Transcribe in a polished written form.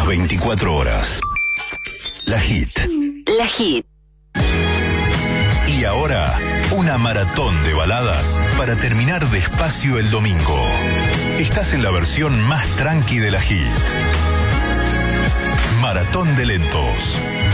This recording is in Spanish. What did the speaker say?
24 horas. La Hit. La Hit. Y ahora, una maratón de baladas para terminar despacio el domingo. Estás en la versión más tranqui de la Hit. Maratón de lentos.